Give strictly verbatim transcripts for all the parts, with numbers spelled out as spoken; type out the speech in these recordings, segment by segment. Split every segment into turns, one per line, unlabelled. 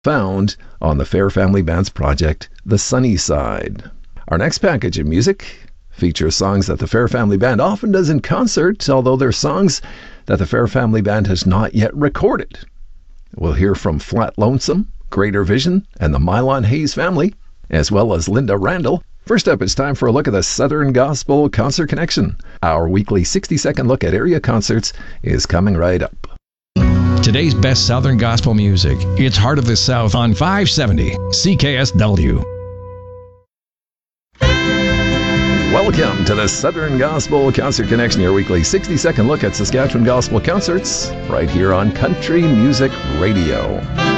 found on the Fair Family Band's project, The Sunny Side. Our next package of music features songs that the Fair Family Band often does in concert, although they're songs that the Fair Family Band has not yet recorded. We'll hear from Flat Lonesome, Greater Vision, and the Mylon Hayes family, as well as Linda Randall. First up, it's time for a look at the Southern Gospel Concert Connection. Our weekly sixty-second look at area concerts is coming right up.
Today's best Southern Gospel music. It's Heart of the South on five seventy C K S W.
Welcome to the Southern Gospel Concert Connection, your weekly sixty-second look at Saskatchewan Gospel concerts, right here on Country Music Radio.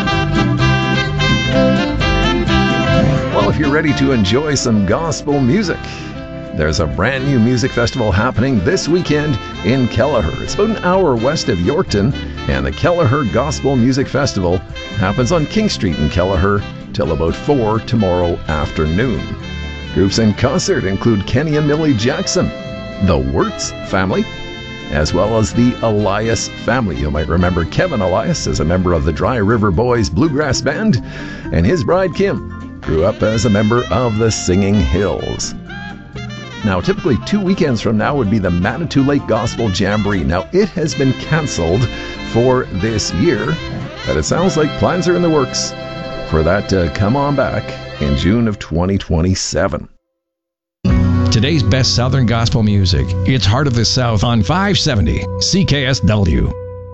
Well, if you're ready to enjoy some gospel music, there's a brand new music festival happening this weekend in Kelleher. It's about an hour west of Yorkton, and the Kelleher Gospel Music Festival happens on King Street in Kelleher till about four tomorrow afternoon. Groups in concert include Kenny and Millie Jackson, the Wirtz family, as well as the Elias family. You might remember Kevin Elias as a member of the Dry River Boys Bluegrass Band, and his bride Kim grew up as a member of the Singing Hills. Now, typically two weekends from now would be the Manitou Lake Gospel Jamboree. Now, it has been canceled for this year, but it sounds like plans are in the works for that to come on back in June of twenty twenty-seven.
Today's best Southern Gospel music. It's Heart of the South on five seventy C K S W.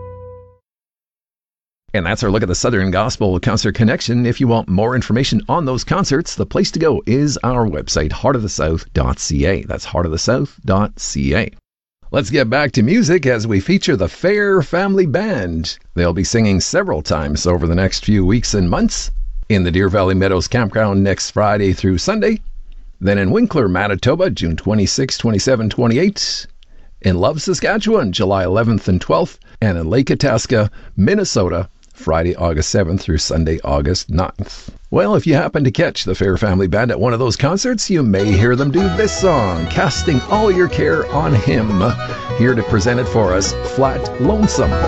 And that's our look at the Southern Gospel Concert Connection. If you want more information on those concerts, the place to go is our website, heart of the south dot c a. That's heart of the south dot c a. Let's get back to music as we feature the Fair Family Band. They'll be singing several times over the next few weeks and months in the Deer Valley Meadows Campground next Friday through Sunday. Then in Winkler, Manitoba, June twenty-sixth, twenty-seventh, twenty-eighth. In Love, Saskatchewan, July eleventh and twelfth. And in Lake Itasca, Minnesota, Friday, August seventh through Sunday, August ninth. Well, if you happen to catch the Fair Family Band at one of those concerts, you may hear them do this song, Casting All Your Care on Him. Here to present it for us, Flat Lonesome.